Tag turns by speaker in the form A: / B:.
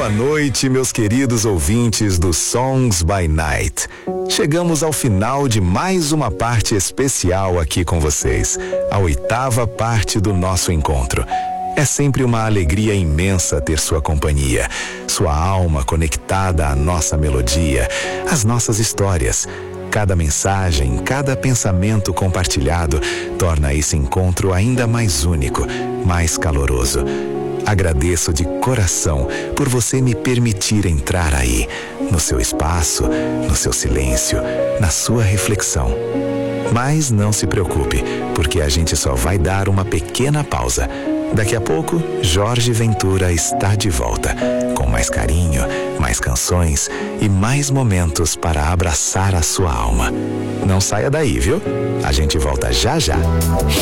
A: Boa noite, meus queridos ouvintes do Songs by Night. Chegamos ao final de mais uma parte especial aqui com vocês, a 8ª parte do nosso encontro. É sempre uma alegria imensa ter sua companhia, sua alma conectada à nossa melodia, às nossas histórias. Cada mensagem, cada pensamento compartilhado torna esse encontro ainda mais único, mais caloroso. Agradeço de coração por você me permitir entrar aí, no seu espaço, no seu silêncio, na sua reflexão. Mas não se preocupe, porque a gente só vai dar uma pequena pausa. Daqui a pouco, Jorge Ventura está de volta, com mais carinho, mais canções e mais momentos para abraçar a sua alma. Não saia daí, viu? A gente volta já já.